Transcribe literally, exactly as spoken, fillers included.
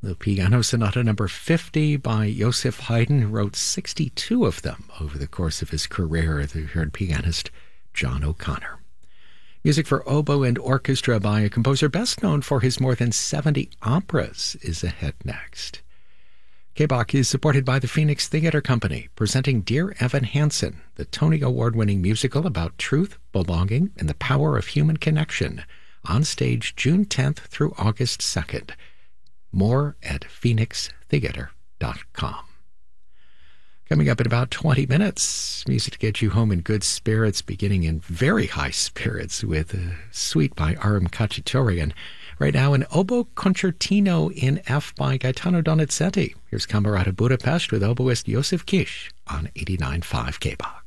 The Piano Sonata number fifty by Joseph Haydn, who wrote sixty-two of them over the course of his career, the heard pianist John O'Connor. Music for oboe and orchestra by a composer best known for his more than seventy operas is ahead next. K B O C is supported by the Phoenix Theatre Company, presenting Dear Evan Hansen, the Tony Award-winning musical about truth, belonging, and the power of human connection, on stage June tenth through August second. More at phoenix theatre dot com. Coming up in about twenty minutes, music to get you home in good spirits, beginning in very high spirits with a suite by Aram Khachaturian. Right now, an oboe concertino in F by Gaetano Donizetti. Here's Camerata Budapest with oboist Josef Kish on eighty-nine point five K B O C.